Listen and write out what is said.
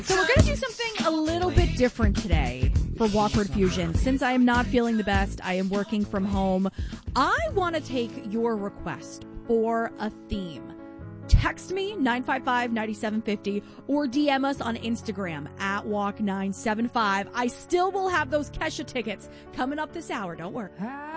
So we're going to do something a little bit different today for Walkward Fusion. Since I am not feeling the best, I am working from home. I want to take your request for a theme. Text me 955-9750 or DM us on Instagram at Walk975. I still will have those Kesha tickets coming up this hour. Don't worry.